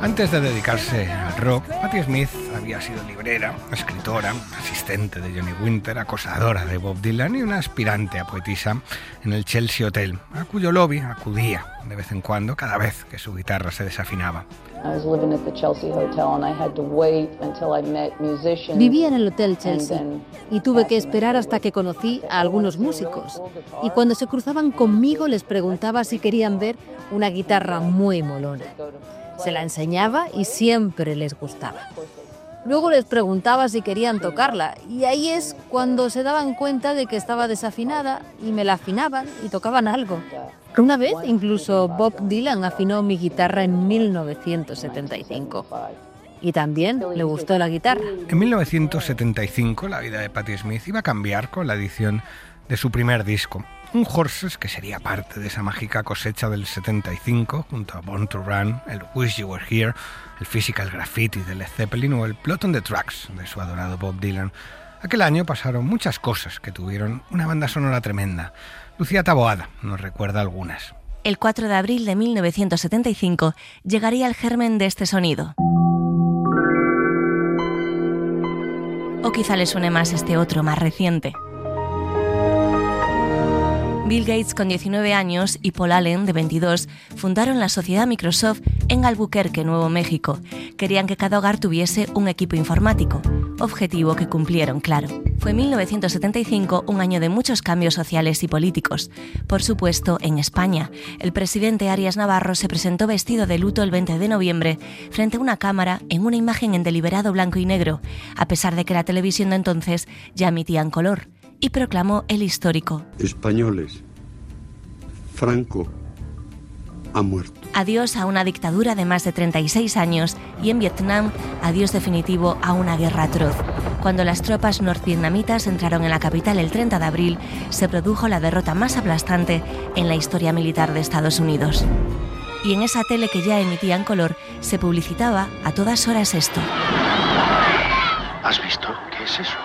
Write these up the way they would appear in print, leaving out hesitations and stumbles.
Antes de dedicarse al rock, Patti Smith había sido librera, escritora, asistente de Johnny Winter, acosadora de Bob Dylan y una aspirante a poetisa en el Chelsea Hotel, a cuyo lobby acudía de vez en cuando cada vez que su guitarra se desafinaba. Vivía en el Hotel Chelsea y tuve que esperar hasta que conocí a algunos músicos. Y cuando se cruzaban conmigo les preguntaba si querían ver una guitarra muy molona. Se la enseñaba y siempre les gustaba. Luego les preguntaba si querían tocarla y ahí es cuando se daban cuenta de que estaba desafinada y me la afinaban y tocaban algo. Una vez incluso Bob Dylan afinó mi guitarra en 1975. Y también le gustó la guitarra. En 1975 la vida de Patti Smith iba a cambiar con la edición de su primer disco, un Horses que sería parte de esa mágica cosecha del 75, junto a Born to Run, el Wish You Were Here, el Physical Graffiti de Led Zeppelin o el Blood on the Tracks de su adorado Bob Dylan. Aquel año pasaron muchas cosas que tuvieron una banda sonora tremenda. Lucía Taboada nos recuerda algunas. El 4 de abril de 1975 llegaría el germen de este sonido. O quizá le suene más este otro, más reciente. Bill Gates, con 19 años, y Paul Allen, de 22, fundaron la sociedad Microsoft en Albuquerque, Nuevo México. Querían que cada hogar tuviese un equipo informático, objetivo que cumplieron, claro. Fue 1975 un año de muchos cambios sociales y políticos. Por supuesto, en España, el presidente Arias Navarro se presentó vestido de luto el 20 de noviembre frente a una cámara en una imagen en deliberado blanco y negro, a pesar de que la televisión de entonces ya emitía en color, y proclamó el histórico: españoles, Franco ha muerto. Adiós a una dictadura de más de 36 años y en Vietnam, adiós definitivo a una guerra atroz. Cuando las tropas norvietnamitas entraron en la capital el 30 de abril, se produjo la derrota más aplastante en la historia militar de Estados Unidos. Y en esa tele que ya emitía en color, se publicitaba a todas horas esto. ¿Has visto? ¿Qué es eso?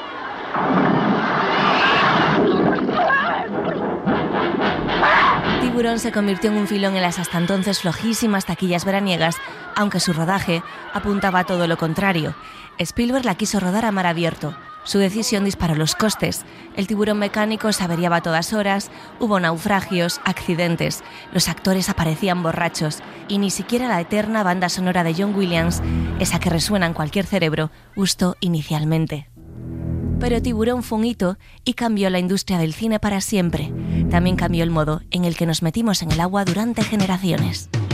Tiburón se convirtió en un filón en las hasta entonces flojísimas taquillas veraniegas, aunque su rodaje apuntaba a todo lo contrario. Spielberg la quiso rodar a mar abierto. Su decisión disparó los costes. El tiburón mecánico se averiaba a todas horas, hubo naufragios, accidentes, los actores aparecían borrachos y ni siquiera la eterna banda sonora de John Williams, esa que resuena en cualquier cerebro, gustó inicialmente. Pero Tiburón fue un hito y cambió la industria del cine para siempre. También cambió el modo en el que nos metimos en el agua durante generaciones.